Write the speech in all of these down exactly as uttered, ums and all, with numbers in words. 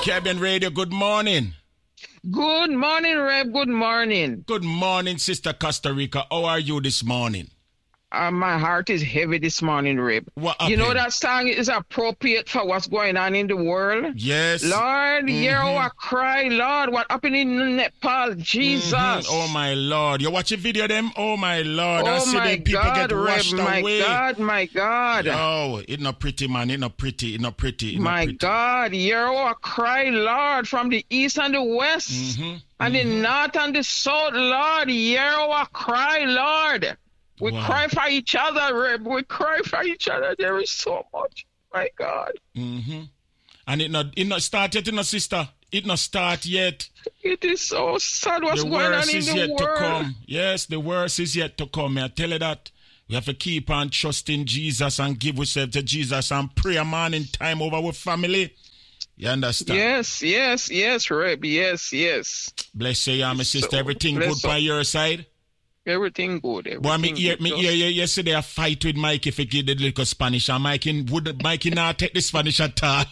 Caribbean Radio, good morning. Good morning, Reb. Good morning. Good morning, Sister Costa Rica. How are you this morning? Uh, my heart is heavy this morning, Reb. What you know happened? that song is appropriate for what's going on in the world? Yes. Lord, Mhm. hear our cry, Lord. What happened in Nepal? Jesus. Mhm. Oh, my Lord. You watch the video them? Oh, my Lord. I Oh, see my them people God, get Reb. washed My away. God, my God. Oh, it's not pretty, man. It's not pretty. It's not pretty. It's not My pretty. God, hear our cry, Lord, from the east and the west, Mhm. and the north and the south, Lord. Hear our cry, Lord. We Wow. cry for each other, Reb. We cry for each other. There is so much. My God. Mm-hmm. And it not it not start yet, you know, sister. It not start yet. It is so sad what's The going on worst in is the yet world. to come. Yes, the worst is yet to come. May I tell you that? We have to keep on trusting Jesus and give ourselves to Jesus and pray a morning time over our family. You understand? Yes, yes, yes, Reb. Yes, yes. Bless you, yeah, my sister. So, Everything bless good by up. your side? Everything good. Everything Boy, me hear, good. me Just- hear yesterday a fight with Mike if he give the little Spanish, and Mike would Mikey not take the Spanish at all.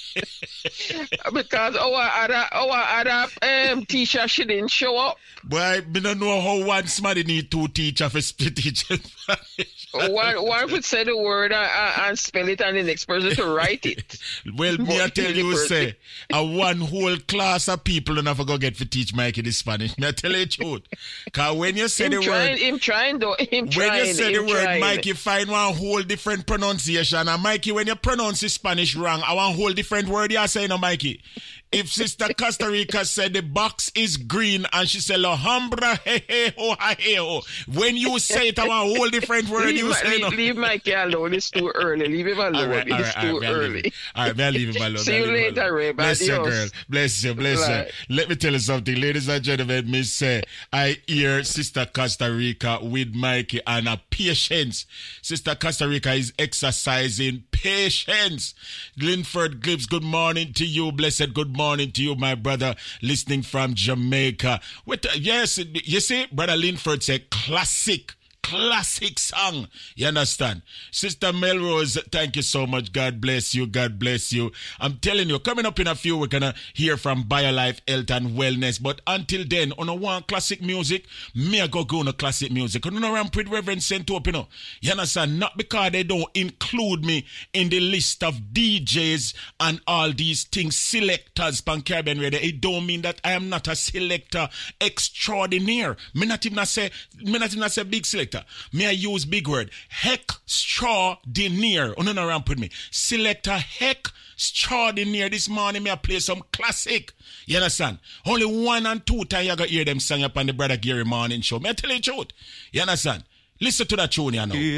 Because our other, our other um, teacher, she didn't show up. Boy, I don't know how one somebody need two teachers for split teach Spanish. One, one would say the word and, and spell it, and the next person to write it. Well, me I But tell you, the say, a one whole class of people don't have to go get to teach Mikey the Spanish. Me I tell you the truth. Because when you say Him the trying, word, him trying though, him when trying. you say the him word, trying. Mikey find one whole different pronunciation. And Mikey, when you pronounce the Spanish wrong, I want whole different word you say, no, Mikey. If Sister Costa Rica said the box is green and she said Alhambra, hey, hey, ho, ha, hey, ho. When you say it, I want a whole different word Leave, you my, say. leave, No. leave Mikey alone. It's too early. Leave him alone. All right, all it's right, all too right, I'll leave early. him. All right, I'll leave him alone. See I'll you leave him later, alone. Ray. Bless you, Adios. girl. Bless you, bless Right. you. Let me tell you something, ladies and gentlemen. Miss say, I hear Sister Costa Rica with Mikey and a patience. Sister Costa Rica is exercising patience. Linford Gibbs, good morning to you. Blessed good morning to you, my brother, listening from Jamaica. With, uh, yes, you see, Brother Linford said classic. Classic song. You understand? Sister Melrose, thank you so much. God bless you. God bless you. I'm telling you, coming up in a few, we're going to hear from BioLife Health and Wellness. But until then, on a one classic music, me I go go on a classic music. I don't know ramp with Reverend Saint Hope, you know. You understand? Not because they don't include me in the list of D Js and all these things, selectors, Pan Caribbean Radio. It don't mean that I am not a selector extraordinaire. Me not even say, me not even say big selector. May I use big word? Heck extraordinaire. Oh, no, no, ramp with me. Selector heck extraordinaire. This morning, may I play some classic. You understand? Only one and two times you got to hear them sing up on the Brother Gary morning show. May I tell you the truth? You understand? Listen to that tune, you know.